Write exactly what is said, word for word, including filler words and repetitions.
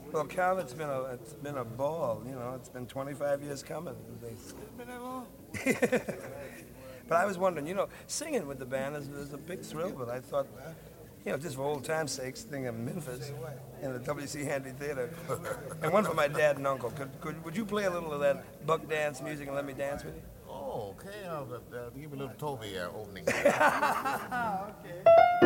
Well, Cal, it's been a it's been a ball. You know, it's been twenty-five years coming. It's been that long? But I was wondering, you know, singing with the band is, is a big thrill. But I thought, you know, just for old time's sake, sing in Memphis in the W C Handy Theater, and one for my dad and uncle. Could, could would you play a little of that buck dance music and let me dance with you? Oh, okay. I'll, uh, give me a little Toby uh, opening. Okay.